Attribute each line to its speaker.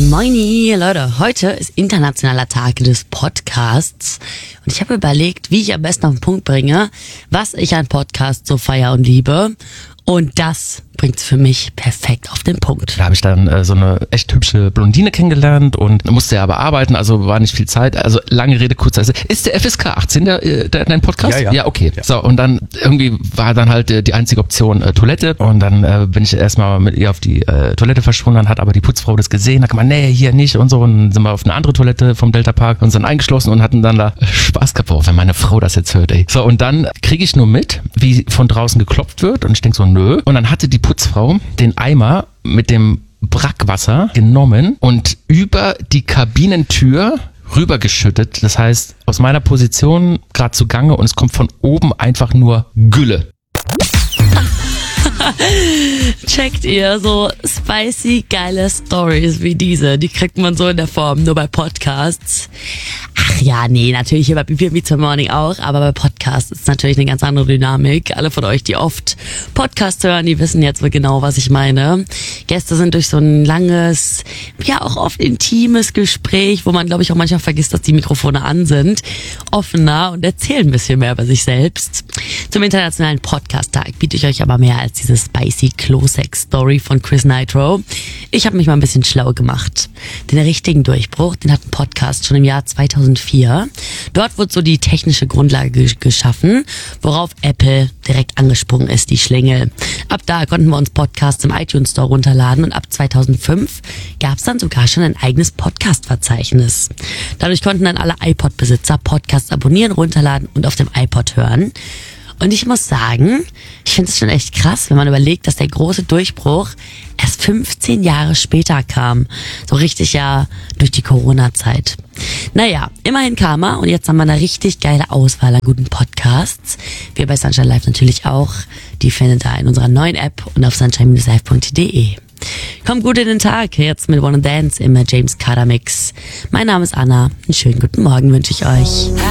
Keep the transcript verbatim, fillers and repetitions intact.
Speaker 1: Moini, Leute, heute ist internationaler Tag des Podcasts und ich habe überlegt, wie ich am besten auf den Punkt bringe, was ich an Podcasts so feier und liebe, und das bringt's für mich perfekt auf den Punkt.
Speaker 2: Da habe ich dann äh, so eine echt hübsche Blondine kennengelernt und musste ja aber arbeiten, also war nicht viel Zeit. Also lange Rede, kurzer Sinn. Ist der F S K achtzehn der, der dein Podcast?
Speaker 3: Ja, ja.
Speaker 2: Ja, okay.
Speaker 3: Ja.
Speaker 2: So, und dann irgendwie war dann halt äh, die einzige Option äh, Toilette, und dann äh, bin ich erstmal mit ihr auf die äh, Toilette verschwunden, dann hat aber die Putzfrau das gesehen, hat gemeint, nee, hier nicht und so, und dann sind wir auf eine andere Toilette vom Delta Park und sind eingeschlossen und hatten dann da Spaß gehabt, oh, wenn meine Frau das jetzt hört, ey. So, und dann kriege ich nur mit, wie von draußen geklopft wird, und ich denk so, nö. Und dann hatte die Putzfrau den Eimer mit dem Brackwasser genommen und über die Kabinentür rübergeschüttet. Das heißt, aus meiner Position gerade zugange, und es kommt von oben einfach nur Gülle.
Speaker 1: Checkt ihr so spicy, geile Stories wie diese? Die kriegt man so in der Form nur bei Podcasts. Ach ja, nee, natürlich hier bei B P Pizza Morning auch, aber bei Podcasts ist natürlich eine ganz andere Dynamik. Alle von euch, die oft Podcasts hören, die wissen jetzt genau, was ich meine. Gäste sind durch so ein langes, ja auch oft intimes Gespräch, wo man, glaube ich, auch manchmal vergisst, dass die Mikrofone an sind, offener und erzählen ein bisschen mehr über sich selbst. Zum internationalen Podcast-Tag biete ich euch aber mehr als diese spicy Clo-Sex-Story von Chris Nitro. Ich habe mich mal ein bisschen schlau gemacht. Den richtigen Durchbruch, den hat ein Podcast schon im Jahr zweitausendvier. Dort wurde so die technische Grundlage ge- geschaffen, worauf Apple direkt angesprungen ist, die Schlingel. Ab da konnten wir uns Podcasts im iTunes Store runterladen, und ab zweitausendfünf gab es dann sogar schon ein eigenes Podcast-Verzeichnis. Dadurch konnten dann alle iPod-Besitzer Podcasts abonnieren, runterladen und auf dem iPod hören. Und ich muss sagen, ich finde es schon echt krass, wenn man überlegt, dass der große Durchbruch erst fünfzehn Jahre später kam. So richtig ja durch die Corona-Zeit. Naja, immerhin kam er, und jetzt haben wir eine richtig geile Auswahl an guten Podcasts. Wir bei Sunshine Live natürlich auch. Die findet ihr in unserer neuen App und auf sunshine dash live punkt de. Kommt gut in den Tag, jetzt mit Wanna Dance im James Carter Mix. Mein Name ist Anna, einen schönen guten Morgen wünsche ich euch.